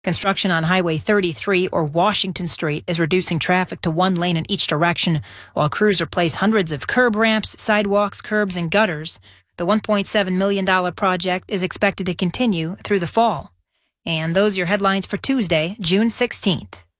Construction on Highway 33 or Washington Street is reducing traffic to one lane in each direction, while crews replace hundreds of curb ramps, sidewalks, curbs, and gutters. The $1.7 million project is expected to continue through the fall. And those are your headlines for Tuesday, June 16th.